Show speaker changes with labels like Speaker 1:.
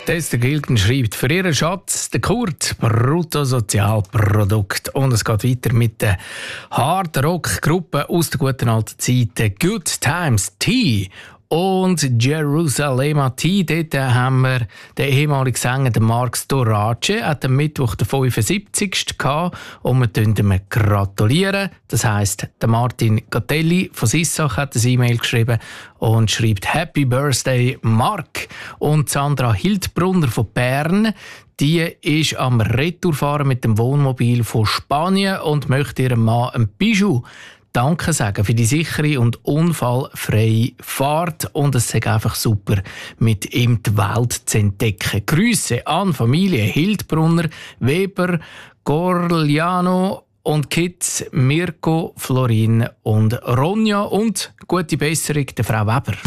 Speaker 1: Esther Gilgen schreibt, für ihren Schatz, der Kurt, Bruttosozialprodukt. Und es geht weiter mit der Hard-Rock-Gruppe aus der guten alten Zeit, Good Times Tea. Und Jerusalem Tea, dort haben wir den ehemaligen Sänger, den Mark Storace, hat am Mittwoch den 75. gehabt und wir ihm gratulieren. Das heisst, der Martin Gatelli von Sissach hat ein E-Mail geschrieben und schreibt «Happy Birthday, Mark!» Und Sandra Hildbrunner von Bern, die ist am Retourfahren mit dem Wohnmobil von Spanien und möchte ihrem Mann ein Bijou Danke sagen für die sichere und unfallfreie Fahrt und es ist einfach super, mit ihm die Welt zu entdecken. Grüße an Familie Hildbrunner, Weber, Gorliano und Kids Mirko, Florin und Ronja und gute Besserung der Frau Weber.